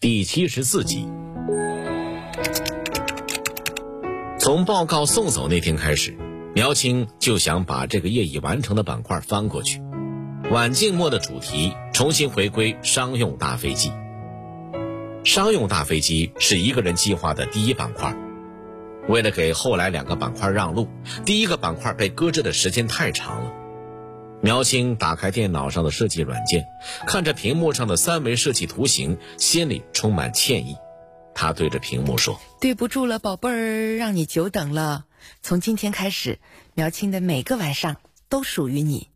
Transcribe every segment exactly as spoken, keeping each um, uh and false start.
第七十四集。从报告送走那天开始，苗青就想把这个业已完成的板块翻过去。晚静默的主题重新回归商用大飞机。商用大飞机是一个人计划的第一板块。为了给后来两个板块让路，第一个板块被搁置的时间太长了。苗青打开电脑上的设计软件，看着屏幕上的三维设计图形，心里充满歉意。他对着屏幕说： 对不住了，宝贝儿，让你久等了。从今天开始，苗青的每个晚上都属于你。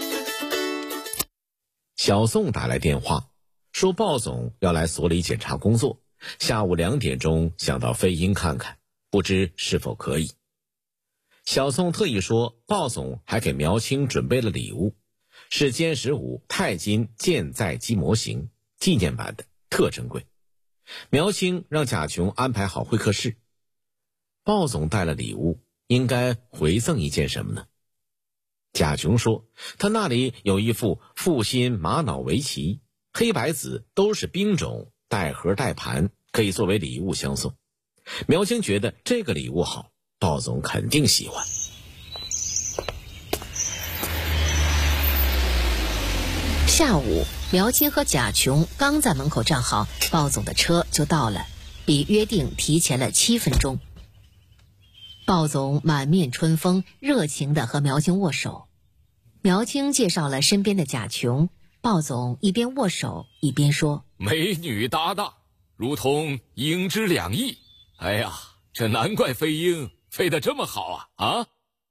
小宋打来电话，说鲍总要来所里检查工作，下午两点钟想到飞鹰看看，不知是否可以。小宋特意说，鲍总还给苗青准备了礼物，是歼十五钛金舰载机模型，纪念版的，特珍贵。苗青让贾琼安排好会客室。鲍总带了礼物，应该回赠一件什么呢？贾琼说，他那里有一副复兴玛瑙围棋，黑白子都是兵种，带盒带盘，可以作为礼物相送。苗青觉得这个礼物好，鲍总肯定喜欢。 下午，苗青和贾琼刚在门口站好，鲍总的车就到了，比约定提前了七分钟。鲍总满面春风，热情地和苗青握手。苗青介绍了身边的贾琼，鲍总一边握手一边说： 美女搭档，如同鹰之两翼。哎呀，这难怪飞鹰飞得这么好啊啊！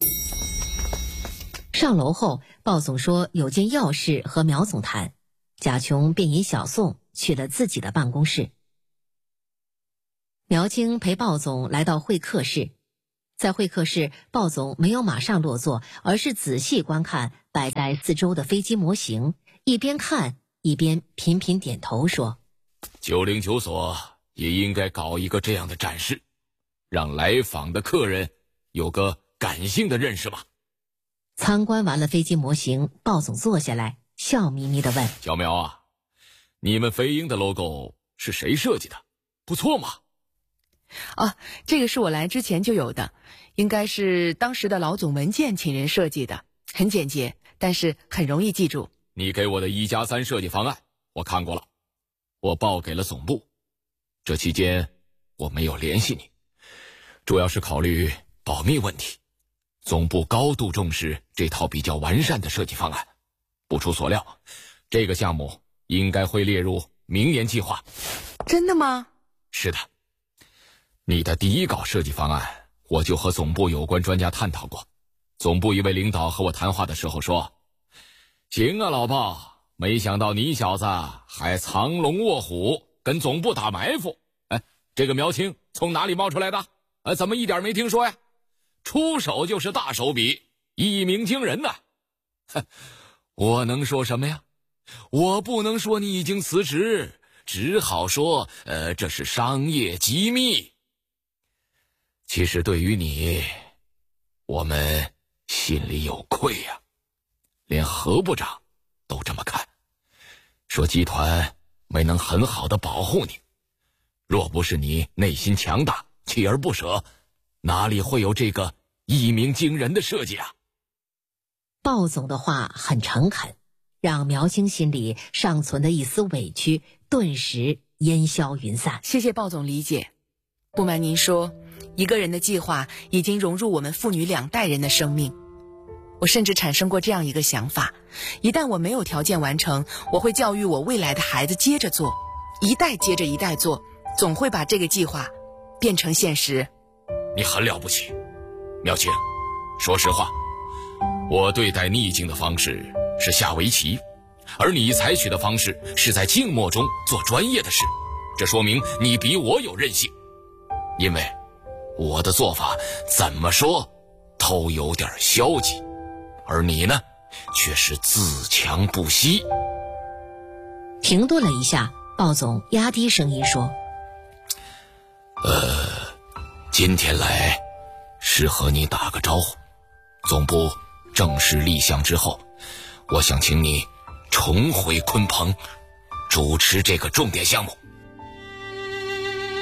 上楼后，鲍总说有件要事和苗总谈，贾琼便引小宋去了自己的办公室。苗青陪鲍总来到会客室，在会客室，鲍总没有马上落座，而是仔细观看摆在四周的飞机模型，一边看一边频频点头说： 九零九所也应该搞一个这样的展示，让来访的客人有个感性的认识吧。 参观完了飞机模型，鲍总坐下来，笑眯眯地问： 小苗啊，你们飞鹰的 logo 是谁设计的？不错嘛。 啊，这个是我来之前就有的，应该是当时的老总文件请人设计的，很简洁，但是很容易记住。 你给我的一加三设计方案我看过了，我报给了总部。这期间我没有联系你，主要是考虑保密问题。总部高度重视这套比较完善的设计方案，不出所料，这个项目应该会列入明年计划。 真的吗？ 是的，你的第一稿设计方案我就和总部有关专家探讨过，总部一位领导和我谈话的时候说：行啊老鲍，没想到你小子还藏龙卧虎，跟总部打埋伏。哎，这个苗青从哪里冒出来的？哎，怎么一点没听说呀？出手就是大手笔，一鸣惊人呐！我能说什么呀？我不能说你已经辞职，只好说，呃，这是商业机密。其实对于你，我们心里有愧呀、啊，连何部长都这么看，说集团没能很好的保护你。若不是你内心强大，锲而不舍，哪里会有这个一鸣惊人的设计啊？ 鲍总的话很诚恳，让苗青心里尚存的一丝委屈顿时烟消云散。 谢谢鲍总理解。不瞒您说，一个人的计划已经融入我们父女两代人的生命。我甚至产生过这样一个想法，一旦我没有条件完成，我会教育我未来的孩子接着做，一代接着一代做，总会把这个计划变成现实。 你很了不起，苗青。说实话，我对待逆境的方式是下围棋，而你采取的方式是在静默中做专业的事，这说明你比我有韧性。因为我的做法怎么说都有点消极，而你呢，却是自强不息。 停顿了一下，鲍总压低声音说： 呃，今天来是和你打个招呼。总部正式立项之后，我想请你重回鲲鹏，主持这个重点项目。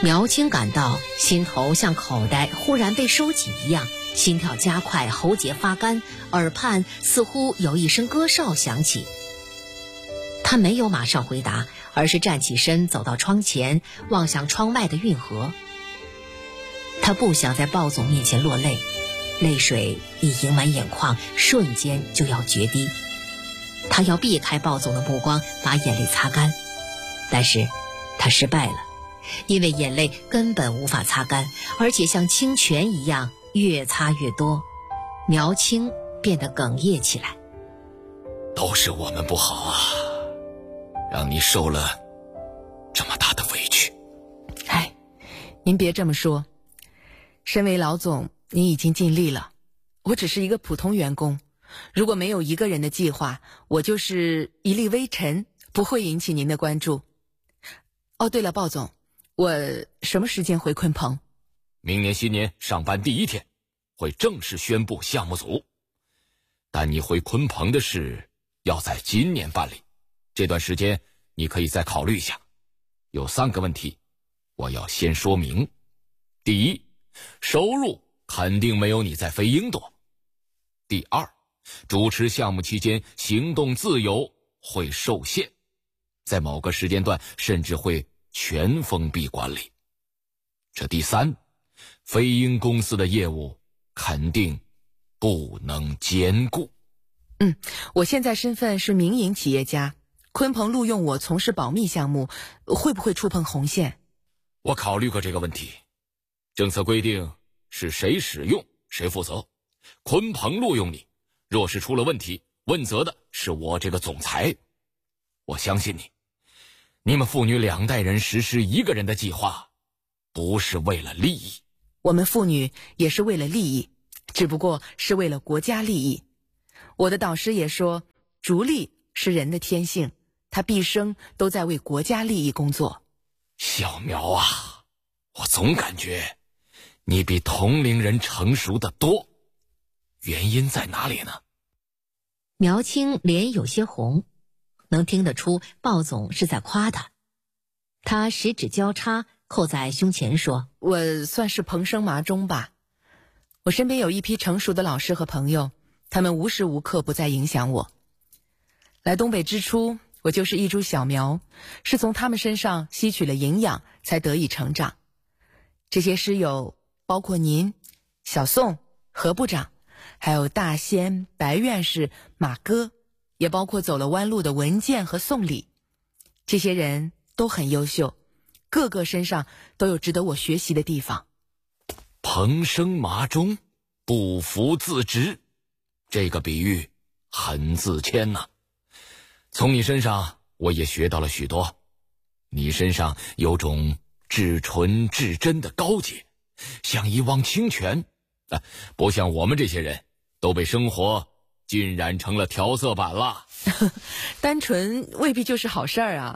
苗青感到心头像口袋忽然被收紧一样，心跳加快，喉结发干，耳畔似乎有一声歌哨响起。他没有马上回答，而是站起身走到窗前，望向窗外的运河。他不想在鲍总面前落泪，泪水已盈满眼眶，瞬间就要决堤。他要避开鲍总的目光，把眼泪擦干，但是他失败了，因为眼泪根本无法擦干，而且像清泉一样越擦越多。苗青变得哽咽起来。 都是我们不好啊，让你受了这么大的委屈。 哎，您别这么说，身为老总，您已经尽力了，我只是一个普通员工，如果没有一个人的计划，我就是一粒微尘，不会引起您的关注。哦，对了，鲍总，我什么时间回鲲鹏？ 明年新年上班第一天，会正式宣布项目组。但你回鲲鹏的事要在今年办理，这段时间你可以再考虑一下。有三个问题，我要先说明。第一，收入肯定没有你在飞鹰多。第二，主持项目期间行动自由会受限，在某个时间段甚至会全封闭管理。这第三，飞鹰公司的业务肯定不能兼顾。 嗯，我现在身份是民营企业家，鲲鹏录用我从事保密项目，会不会触碰红线？ 我考虑过这个问题，政策规定是谁使用谁负责。鲲鹏录用你，若是出了问题，问责的是我这个总裁。我相信你，你们父女两代人实施一个人的计划，不是为了利益。 我们父女也是为了利益，只不过是为了国家利益。我的导师也说，逐利是人的天性，他毕生都在为国家利益工作。 小苗啊，我总感觉你比同龄人成熟得多，原因在哪里呢？ 苗青脸有些红，能听得出鲍总是在夸他。他十指交叉扣在胸前说， 我算是蓬生麻中吧。我身边有一批成熟的老师和朋友，他们无时无刻不在影响我。来东北之初，我就是一株小苗，是从他们身上吸取了营养才得以成长。这些师友包括您、小宋、何部长，还有大仙、白院士、马哥，也包括走了弯路的文健和宋礼。这些人都很优秀，个个身上都有值得我学习的地方。 蓬生麻中，不服自直，这个比喻很自谦呐。从你身上我也学到了许多，你身上有种至纯至真的高洁，像一汪清泉，啊，不像我们这些人都被生活浸染成了调色板了。 单纯未必就是好事儿啊。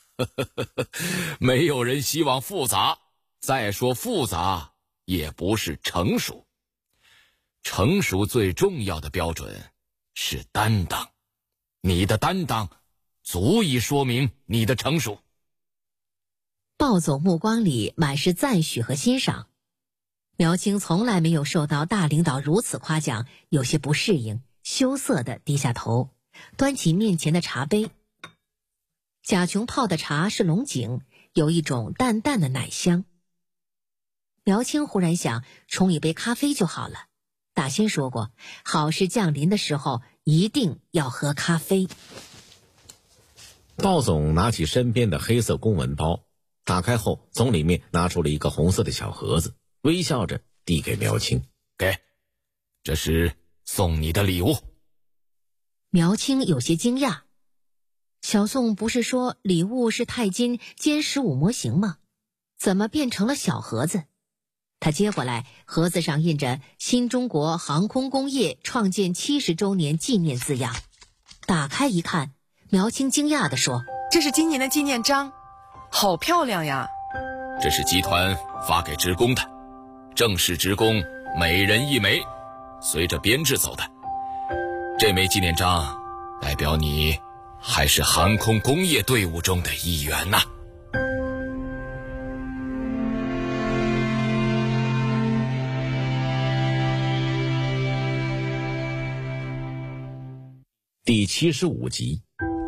没有人希望复杂，再说复杂也不是成熟。成熟最重要的标准是担当，你的担当足以说明你的成熟。 鲍总目光里满是赞许和欣赏。苗青从来没有受到大领导如此夸奖，有些不适应，羞涩地低下头，端起面前的茶杯。贾琼泡的茶是龙井，有一种淡淡的奶香。苗青忽然想，冲一杯咖啡就好了。大仙说过，好事降临的时候一定要喝咖啡。 鲍总拿起身边的黑色公文包，打开后从里面拿出了一个红色的小盒子，微笑着递给苗青。 给，这是送你的礼物。 苗青有些惊讶，小宋不是说礼物是钛金歼十五模型吗？怎么变成了小盒子？他接过来，盒子上印着新中国航空工业创建七十周年纪念字样。打开一看，苗青惊讶地说， 这是今年的纪念章，好漂亮呀。 这是集团发给职工的，正式职工每人一枚，随着编制走的。这枚纪念章代表你还是航空工业队伍中的一员呐、啊。 第七十五集。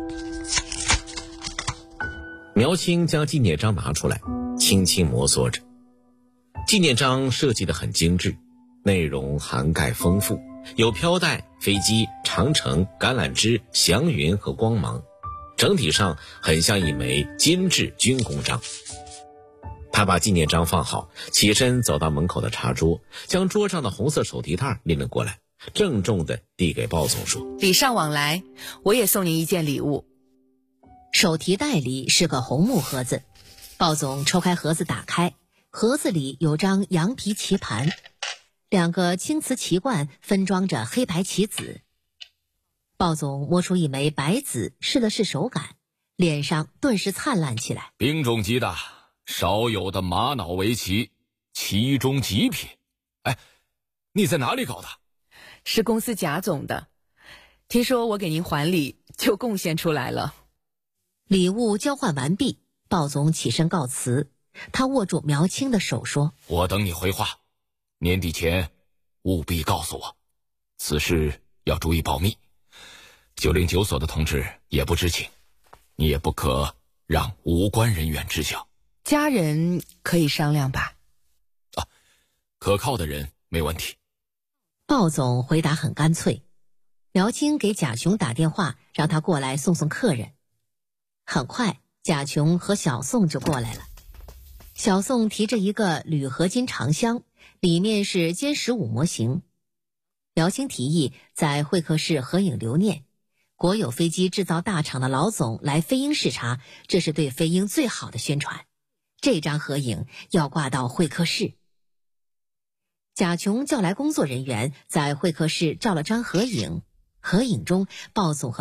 苗青将纪念章拿出来，轻轻摩挲着。纪念章设计得很精致，内容涵盖丰富，有飘带、飞机、长城、橄榄枝、祥云和光芒，整体上很像一枚精致军功章。他把纪念章放好，起身走到门口的茶桌，将桌上的红色手提袋拎了过来，郑重地递给鲍总说： 礼尚往来，我也送您一件礼物。 手提袋里是个红木盒子，鲍总抽开盒子打开，盒子里有张羊皮棋盘，两个青瓷棋罐分装着黑白棋子。鲍总摸出一枚白子，试了试手感，脸上顿时灿烂起来。 兵种级的少有的玛瑙围棋，其中极品。哎，你在哪里搞的？ 是公司贾总的，听说我给您还礼，就贡献出来了。 礼物交换完毕，鲍总起身告辞，他握住苗青的手说： 我等你回话，年底前务必告诉我，此事要注意保密，九零九所的同志也不知情，你也不可让无关人员知晓。 家人可以商量吧？ 啊，可靠的人没问题。 鲍总回答很干脆。苗青给贾琼打电话，让他过来送送客人。很快，贾琼和小宋就过来了。小宋提着一个铝合金长箱，里面是歼十五模型。苗青提议在会客室合影留念，国有飞机制造大厂的老总来飞鹰视察，这是对飞鹰最好的宣传。这张合影要挂到会客室。贾琼叫来工作人员，在会客室照了张合影，合影中鲍总和